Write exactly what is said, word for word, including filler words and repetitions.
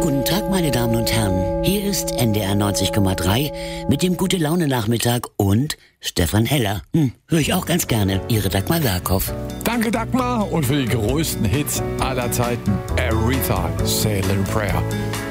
Guten Tag, meine Damen und Herren. Hier ist N D R neunzig Komma drei mit dem Gute-Laune-Nachmittag und Stefan Heller. Hm, höre ich auch ganz gerne. Ihre Dagmar Werkhoff. Danke, Dagmar. Und für die größten Hits aller Zeiten, Aretha, Say a Little Prayer.